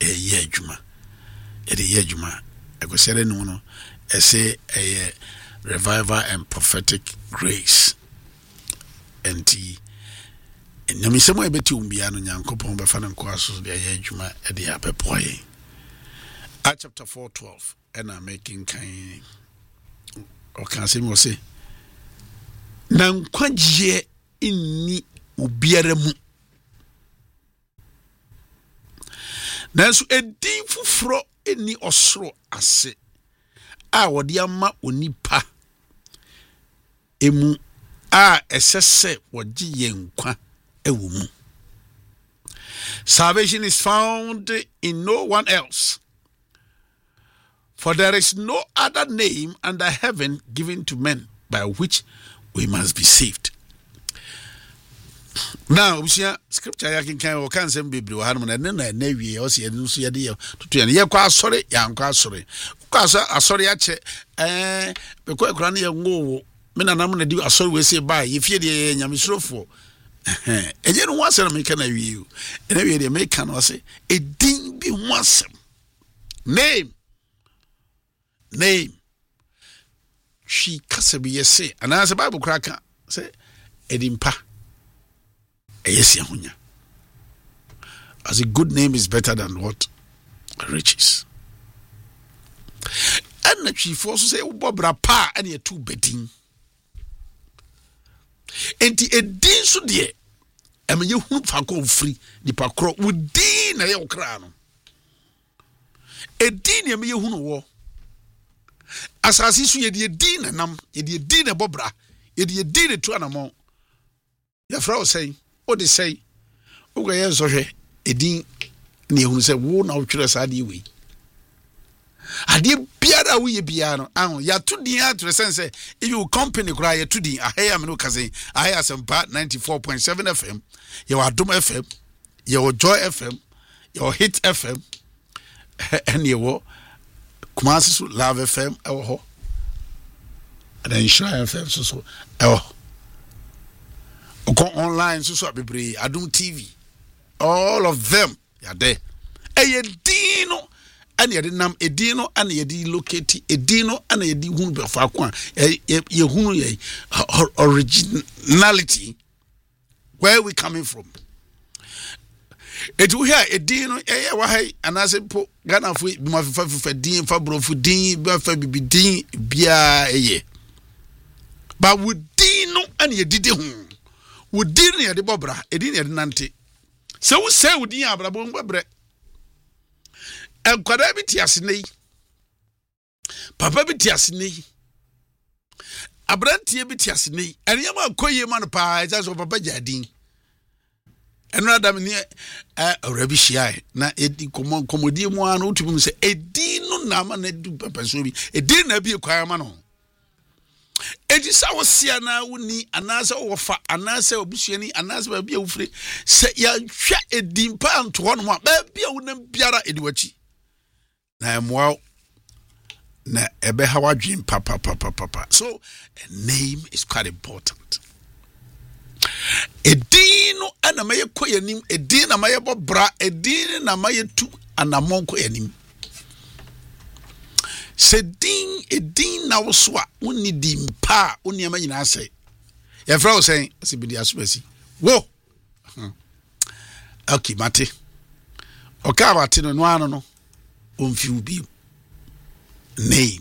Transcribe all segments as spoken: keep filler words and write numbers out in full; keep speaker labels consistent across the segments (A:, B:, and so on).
A: e ye adwuma e de ye adwuma e go sere no no e say e revival and prophetic grace enti nyame semo e beti umbia no nyankopon be fa no nko aso de ye adwuma e de abepoye Acts chapter four twelve and I'm making kind or can say mo say na nkwagye inni obiara mu nanso edin fufuro eni osoro ase a wode ama onipa emu a esese wogye yenkwa ewu mu. Salvation is found in no one else, for there is no other name under heaven given to men by which we must be saved. Now, we see scripture yakin kan o kan sem bebre wa hanum na ne na na wie o se enu so ye de ye tutu ye ye kwa asore ya nkwa asore kwa asore ya che eh be kwa kura na ye ngo me na nam na di asore we se ba ye fie de ye nyamesrofo eh eje no wasem me kan na wie o na wie de me kan o se edin bi wasem name name she kasabi ye se ana se bible kura kan se edimpa yes yahunya. As a good name is better than what? Riches. And the chief also say ubobra pa and ye two betting. Enti edin so de e me yehu fako free di pakro wudi na ye okra no. Edin ye me yehu no wo. Asasi so ye de edin na nam, ye de edin na bobra, ye de edin na tu anamo. Ya fra say what they say, okay, yes, okay, edin ni who say, wo na utwere sadi we. Ade biara we biara no, ya to din to sense if you company cry ya to din, a hear me no kazen, I hear some part ninety-four point seven F M, your Adom F M, your Joy F M, your Hit F M, and your Kumasi Love F M, oh, and then Shrine F M, so so, oh. Go online so so bebre Adom T V all of them ya there e dino ani yede nam edino ani yede locate edino ani yede hunu be fa ko ye hunu ye originality where we coming from etu here edino e wa hai anase po Ghana fo bi ma fa fa din fa brofu din ba fa bibi din bia eye ba wudino ani yede hu wudin ne de bobra edin ne de nante se wo se wudin abrabo ngbebre enkwada bi ti asene papa bi ti asene abrantie bi ti asene enye ma koye ma no pa eja so papa jadin enu adam ni eh orabi hia na edi komo komodi mu anu utubum se edin no na ma na du papa so bi edin na bi kwaya ma no Ejisa wosia na woni anase wofa anase obusuani anase ba bia wofre se ya hwa edimpa anto hono ma ba bia wonam biara ediwachi na emwa na ebe hawa dream papa papa papa. So a name is quite important. Edino ana maye koyanim edina maye bobra edina na maye tu anamon koyanim. Sedin edin na woswa woni dimpa woni ama nyina asai ya fra wo sen asibidi asubasi wo okay mate oka bate no no ano no omfi ubi name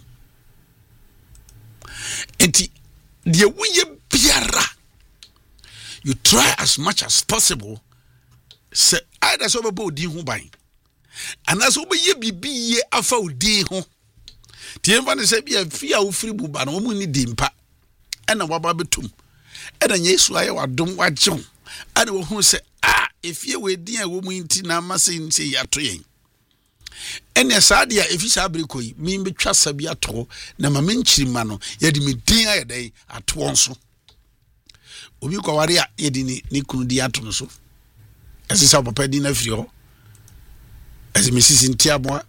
A: enti de wuye biara you try as much as possible say either so be odin ho ban anaso be ye bibi ye afa odin ho tiemfa ne se bia fia wo firi buba no mu ni dimpa ena waba betum ena Yesu aye wadom wagyew ana wo hu se ah efie we din a wo mu nti na amase nti yato yen ena saade a efi sabere koi mi betwa sabi ato na ma menkyirima no ye de me din aye dai ato nso obi ko ware a ye di ni ni kunu di ato no so ese sa papa di na firi ho ese mesisi nti aboa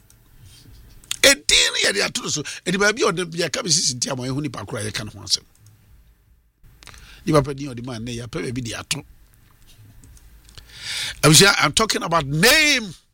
A: edin ye de ato so edi ba bi o de bia ka mesisi nti aboa ye hu ni pakura ye kan ho asem ni papa di o di man ne ya pa bi di ato I'm talking about name.